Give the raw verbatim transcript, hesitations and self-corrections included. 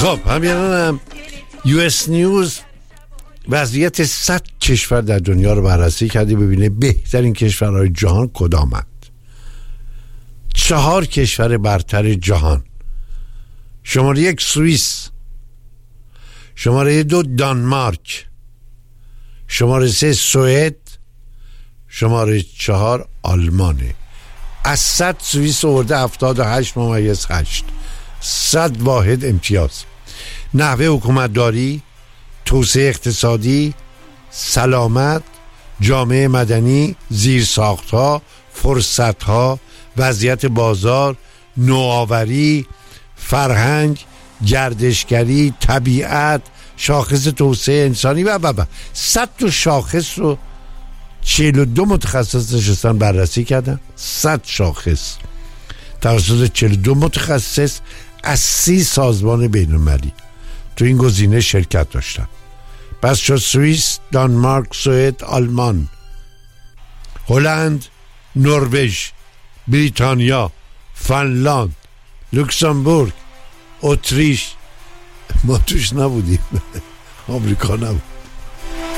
خب همینم یو اس نیوز وضعیت صد کشور در دنیا رو بررسی کرده ببینه بهترین کشورهای جهان کدامند. چهار کشور برتر جهان: شماره یک سوئیس، شماره دو دانمارک، شماره سه سوئد، شماره چهار آلمانه. از صد سوئیس آورده هفتاد و هشت ممیز هشت، صد واحد امتیاز. نحوه حکومتداری، توسعه اقتصادی، سلامت، جامعه مدنی، زیرساختها، فرصتها، وضعیت بازار، نوآوری، فرهنگ، گردشگری، طبیعت، شاخص توسعه انسانی و و و صد تا شاخص رو چهل و دو متخصص نشستن بررسی کردن. صد شاخص توسط چهل و دو متخصص از سی سازمان بین‌المللی تو این گزینه شرکت داشتن. پس شد سوئیس، دانمارک، سوئد، آلمان، هلند، نروژ، بریتانیا، فنلاند، لوکزامبورگ، اتریش. ما توش نبودیم. آمریکا نبود.